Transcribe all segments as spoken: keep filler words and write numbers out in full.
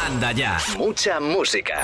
Anda ya. Mucha música.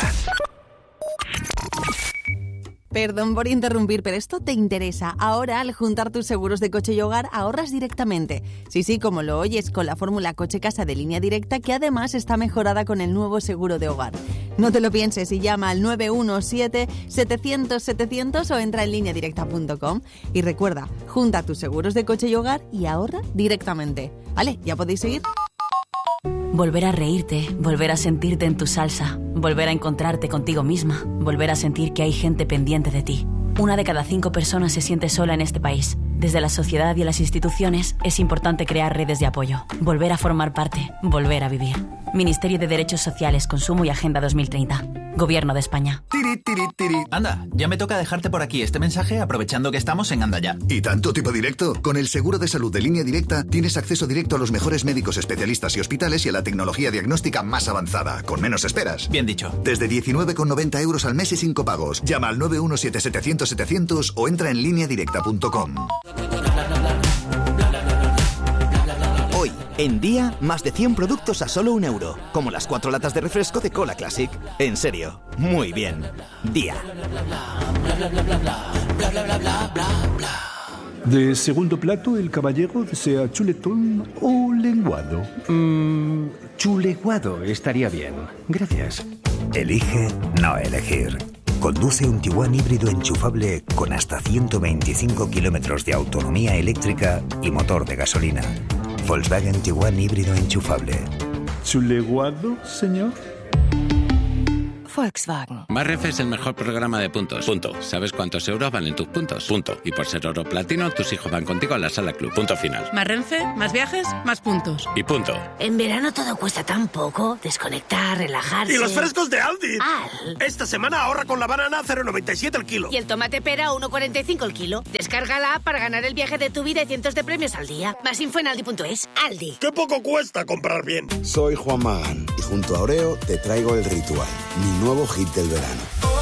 Perdón por interrumpir, pero esto te interesa. Ahora, al juntar tus seguros de coche y hogar, ahorras directamente. Sí, sí, como lo oyes, con la fórmula coche-casa de Línea Directa, que además está mejorada con el nuevo seguro de hogar. No te lo pienses y llama al nueve uno siete, setecientos, setecientos o entra en línea directa punto com. Y recuerda, junta tus seguros de coche y hogar y ahorra directamente. Vale, ¿ya podéis seguir? Volver a reírte, volver a sentirte en tu salsa, volver a encontrarte contigo misma, volver a sentir que hay gente pendiente de ti. Una de cada cinco personas se siente sola en este país. Desde la sociedad y las instituciones es importante crear redes de apoyo, volver a formar parte, volver a vivir. Ministerio de Derechos Sociales, Consumo y Agenda dos mil treinta. Gobierno de España. Tiri, tiri, tiri. Anda, ya me toca dejarte por aquí este mensaje aprovechando que estamos en Anda Ya. ¿Y tanto tipo directo? Con el seguro de salud de Línea Directa tienes acceso directo a los mejores médicos especialistas y hospitales y a la tecnología diagnóstica más avanzada, con menos esperas. Bien dicho. Desde diecinueve con noventa euros al mes y sin copagos. Llama al nueve uno siete, setecientos, setecientos o entra en línea directa punto com. Hoy, en Día, más de cien productos a solo un euro. Como las cuatro latas de refresco de Cola Classic. En serio, muy bien. Día. De segundo plato, el caballero desea chuletón o lenguado. Mmm, chuleguado estaría bien. Gracias. Elige no elegir. Conduce un Tiguan híbrido enchufable con hasta ciento veinticinco kilómetros de autonomía eléctrica y motor de gasolina. Volkswagen Tiguan híbrido enchufable. ¿Chuleguado, señor? Volkswagen. Más Renfe es el mejor programa de puntos. Punto. ¿Sabes cuántos euros valen tus puntos? Punto. Y por ser oro platino, tus hijos van contigo a la sala club. Punto final. Más Renfe, más viajes, más puntos. Y punto. En verano todo cuesta tan poco. Desconectar, relajarse. ¡Y los frescos de Aldi! Al. Esta semana ahorra con la banana a cero coma noventa y siete el kilo. Y el tomate pera a uno coma cuarenta y cinco el kilo. Descarga la app para ganar el viaje de tu vida y cientos de premios al día. Más info en aldi punto es. Aldi. ¡Qué poco cuesta comprar bien! Soy Juan Magán y junto a Oreo te traigo El Ritual, mi nuevo hit del verano.